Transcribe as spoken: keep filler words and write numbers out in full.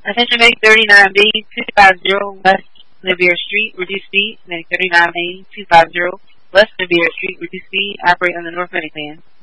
Attention Medic thirty-nine B, two fifty West Navier Street, reduce speed. Medic thirty-nine B, two fifty West Navier Street, reduce speed. Operate on the North Medic band.